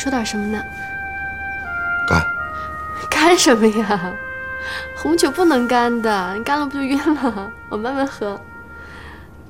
说点什么呢？ 干。 干什么呀？红酒不能干的，你干了不就晕了？我慢慢喝。